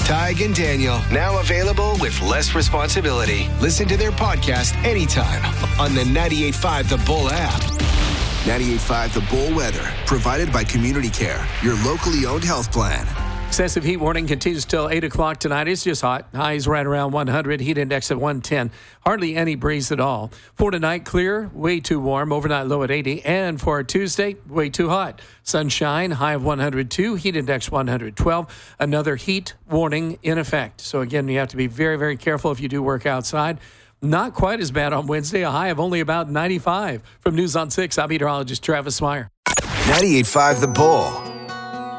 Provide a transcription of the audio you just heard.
Tig and Daniel, now available with less responsibility. Listen to their podcast anytime on the 98.5 The Bull app. 98.5 The Bull weather, provided by Community Care, your locally owned health plan. Excessive heat warning continues till 8 o'clock tonight. It's just hot. Highs right around 100. Heat index at 110. Hardly any breeze at all. For tonight, clear, way too warm. Overnight low at 80. And for Tuesday, way too hot. Sunshine, high of 102. Heat index 112. Another heat warning in effect. So again, you have to be very, very careful if you do work outside. Not quite as bad on Wednesday. A high of only about 95. From News on 6, I'm meteorologist Travis Meyer. 98.5 The Bull.